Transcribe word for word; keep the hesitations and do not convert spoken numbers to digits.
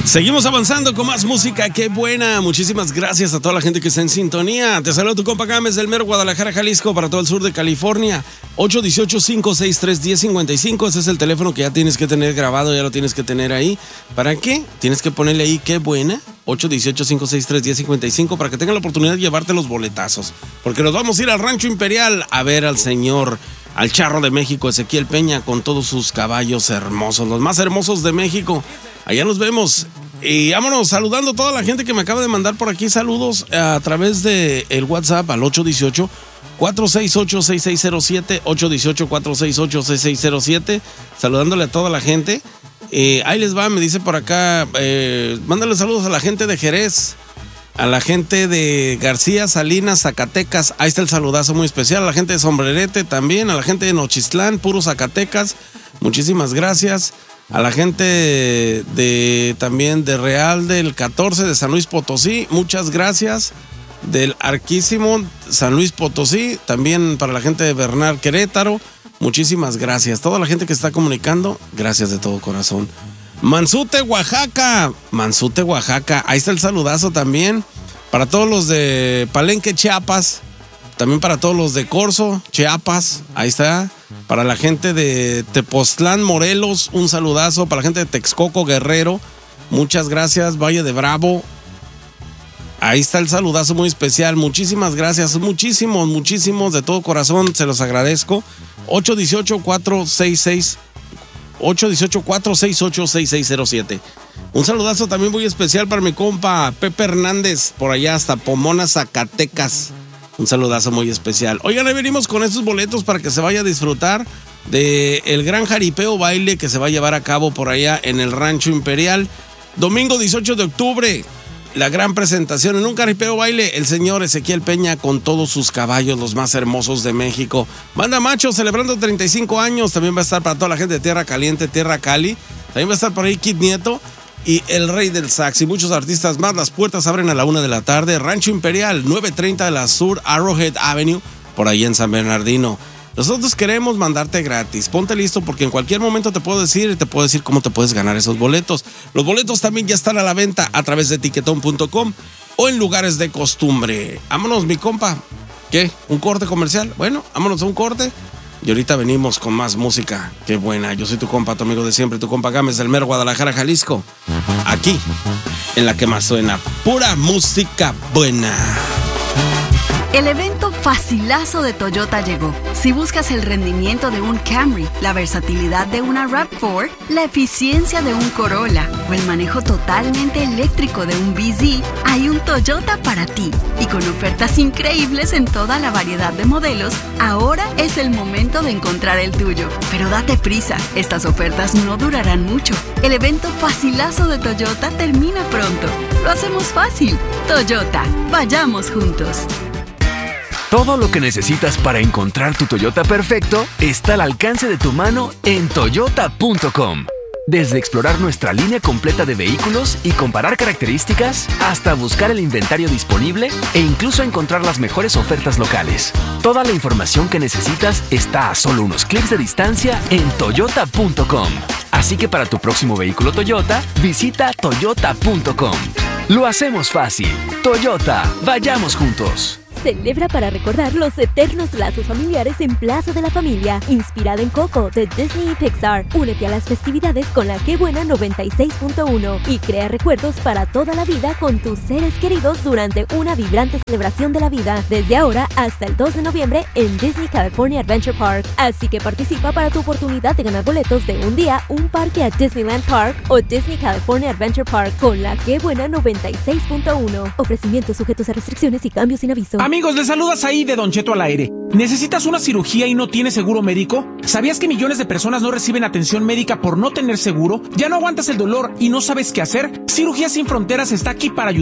Seguimos avanzando con más música, qué buena. Muchísimas gracias a toda la gente que está en sintonía. Te saludo tu compa Gámez del mero Guadalajara, Jalisco, para todo el sur de California. ocho uno ocho, cinco seis tres, uno cero cinco cinco. Ese es el teléfono que ya tienes que tener grabado, ya lo tienes que tener ahí. ¿Para qué? Tienes que ponerle ahí qué buena. ocho uno ocho, cinco seis tres, uno cero cinco cinco para que tengan la oportunidad de llevarte los boletazos. Porque nos vamos a ir al Rancho Imperial a ver al señor, al charro de México, Ezequiel Peña, con todos sus caballos hermosos, los más hermosos de México. Allá nos vemos. Y vámonos saludando a toda la gente que me acaba de mandar por aquí saludos a través de el WhatsApp al ocho uno ocho, cuatro seis ocho, seis seis cero siete, ocho uno ocho, cuatro seis ocho, seis seis cero siete, saludándole a toda la gente. Eh, ahí les va, me dice por acá, eh, mándale saludos a la gente de Jerez, a la gente de García, Salinas, Zacatecas. Ahí está el saludazo muy especial, a la gente de Sombrerete también, a la gente de Nochistlán, puro Zacatecas. Muchísimas gracias. A la gente de, de también de Real del catorce de San Luis Potosí, muchas gracias. Del Arquísimo San Luis Potosí, también para la gente de Bernal Querétaro, muchísimas gracias. Toda la gente que está comunicando, gracias de todo corazón. Manzute, Oaxaca, Manzute, Oaxaca, ahí está el saludazo también. Para todos los de Palenque, Chiapas, también para todos los de Corzo, Chiapas, ahí está. Para la gente de Tepoztlán, Morelos, un saludazo. Para la gente de Texcoco, Guerrero, muchas gracias. Valle de Bravo, ahí está el saludazo muy especial. Muchísimas gracias, muchísimos, muchísimos, de todo corazón, se los agradezco. ocho uno ocho, cuatro seis seis, ocho uno ocho, cuatro seis ocho, seis seis cero siete. Un saludazo también muy especial para mi compa Pepe Hernández, por allá hasta Pomona, Zacatecas. Un saludazo muy especial. Oigan, ahí venimos con estos boletos para que se vaya a disfrutar de el gran jaripeo baile que se va a llevar a cabo por allá en el Rancho Imperial. Domingo dieciocho de octubre, la gran presentación en un jaripeo baile, el señor Ezequiel Peña con todos sus caballos, los más hermosos de México. Banda Macho celebrando treinta y cinco años, también va a estar para toda la gente de Tierra Caliente, Tierra Cali. También va a estar por ahí Kid Nieto y el Rey del Sax y muchos artistas más. Las puertas abren a la una de la tarde. Rancho Imperial, nueve treinta de la Sur Arrowhead Avenue, por ahí en San Bernardino. Nosotros queremos mandarte gratis. Ponte listo porque en cualquier momento te puedo decir y te puedo decir cómo te puedes ganar esos boletos. Los boletos también ya están a la venta a través de tiquetón punto com o en lugares de costumbre. Vámonos, mi compa. ¿Qué? ¿Un corte comercial? Bueno, vámonos a un corte. Y ahorita venimos con más música. Qué buena. Yo soy tu compa, tu amigo de siempre, tu compa Gámez del mero Guadalajara, Jalisco. Aquí, en la que más suena, pura música buena. El evento facilazo de Toyota llegó. Si buscas el rendimiento de un Camry, la versatilidad de una RAV cuatro, la eficiencia de un Corolla o el manejo totalmente eléctrico de un B Z, hay un Toyota para ti. Y con ofertas increíbles en toda la variedad de modelos, ahora es el momento de encontrar el tuyo. Pero date prisa, estas ofertas no durarán mucho. El evento facilazo de Toyota termina pronto. Lo hacemos fácil. Toyota, vayamos juntos. Todo lo que necesitas para encontrar tu Toyota perfecto está al alcance de tu mano en toyota punto com. Desde explorar nuestra línea completa de vehículos y comparar características, hasta buscar el inventario disponible e incluso encontrar las mejores ofertas locales. Toda la información que necesitas está a solo unos clics de distancia en toyota punto com. Así que para tu próximo vehículo Toyota, visita toyota punto com. Lo hacemos fácil. Toyota, vayamos juntos. Celebra para recordar los eternos lazos familiares en Plaza de la Familia, inspirada en Coco de Disney y Pixar. Únete a las festividades con la Qué Buena noventa y seis punto uno y crea recuerdos para toda la vida con tus seres queridos durante una vibrante celebración de la vida, desde ahora hasta el dos de noviembre en Disney California Adventure Park. Así que participa para tu oportunidad de ganar boletos de un día, un parque a Disneyland Park o Disney California Adventure Park con la Qué Buena noventa y seis punto uno. Ofrecimientos sujetos a restricciones y cambios sin aviso. Amigos, les saludas ahí de Don Cheto al aire. ¿Necesitas una cirugía y no tienes seguro médico? ¿Sabías que millones de personas no reciben atención médica por no tener seguro? ¿Ya no aguantas el dolor y no sabes qué hacer? Cirugía Sin Fronteras está aquí para ayudar.